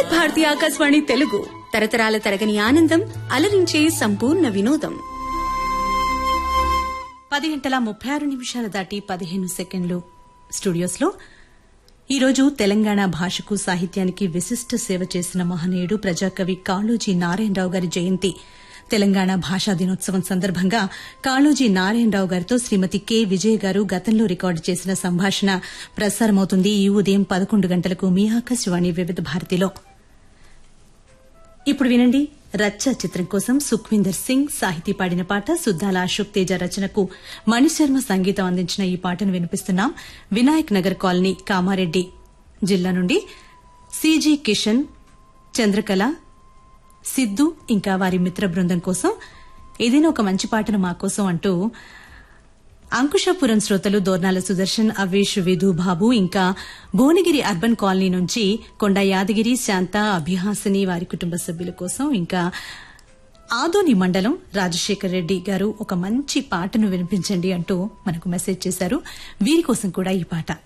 భారతి ఆకాశవాణి తెలుగు తరతరాల తరగని ఆనందం అలరించే సంపూర్ణ వినోదం. 10:36 దాటి 15 సెకండ్లు స్టూడియోస్లో ఈరోజు తెలంగాణ భాషకు సాహిత్యానికి విశిష్ట సేవ చేసిన మహనీయుడు ప్రజాకవి కాళోజీ నారాయణరావు గారి జయంతి. తెలంగాణ భాషా దినోత్సవం సందర్భంగా కాళోజీ నారాయణరావు గారితో శ్రీమతి కె విజయ గారు గతంలో రికార్డు చేసిన సంభాషణ ప్రసారమవుతుంది ఈ ఉదయం 11 గంటలకు మీ ఆకాశవాణి వివిధ భారతిలో. ఇప్పుడు వినండి, రచ్చ చిత్రం కోసం సుఖ్వీందర్ సింగ్ సాహితీ పాడిన పాట, సుద్దాల అశోక్ తేజ రచనకు మణిశర్మ సంగీతం అందించిన ఈ పాటను వినిపిస్తున్నాం. వినాయక్ నగర్ కాలనీ, కామారెడ్డి జిల్లా నుండి సిజి కిషన్, చంద్రకళ, సిద్దు ఇంకా వారి మిత్ర బృందం కోసం ఏదైనా ఒక మంచి పాటను మా కోసం అంటూ అంకుశాపురం శ్రోతలు దోర్నాల సుదర్శన్, అవేష్, విధు, బాబు ఇంకా భువనగిరి అర్బన్ కాలనీ నుంచి కొండ యాదగిరి, శాంత, అభిహాసిని వారి కుటుంబ సభ్యుల కోసం, ఇంకా ఆదోని మండలం రాజశేఖర్ రెడ్డి గారు ఒక మంచి పాటను వినిపించండి అంటూ మనకు మెసేజ్ చేశారు. వీరి కోసం కూడా ఈ పాట.